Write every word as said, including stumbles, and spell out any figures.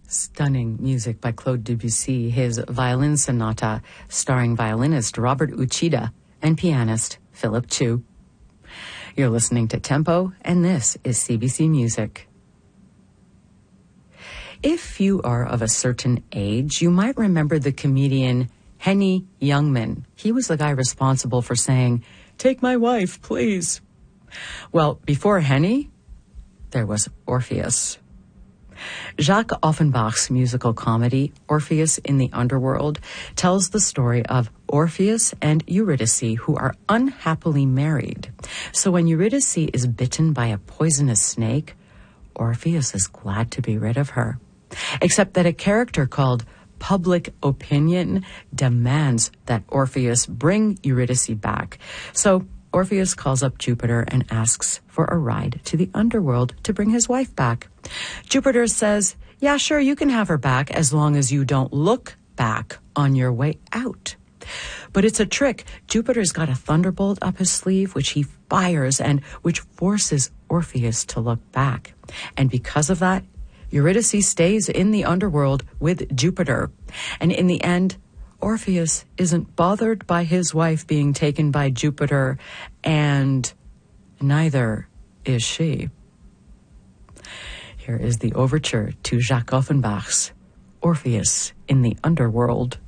Stunning music by Claude Debussy, his violin sonata starring violinist Robert Uchida and pianist Philip Chu. You're listening to Tempo, and this is C B C Music. If you are of a certain age, you might remember the comedian Henny Youngman. He was the guy responsible for saying, "Take my wife, please." Well, before Henny, there was Orpheus. Jacques Offenbach's musical comedy, Orpheus in the Underworld, tells the story of Orpheus and Eurydice, who are unhappily married. So when Eurydice is bitten by a poisonous snake, Orpheus is glad to be rid of her. Except that a character called Public Opinion demands that Orpheus bring Eurydice back. So Orpheus calls up Jupiter and asks for a ride to the underworld to bring his wife back. Jupiter says, yeah, sure, you can have her back as long as you don't look back on your way out. But it's a trick. Jupiter's got a thunderbolt up his sleeve, which he fires and which forces Orpheus to look back. And because of that, Eurydice stays in the underworld with Jupiter. And in the end, Orpheus isn't bothered by his wife being taken by Jupiter, and neither is she. Here is the overture to Jacques Offenbach's Orpheus in the Underworld.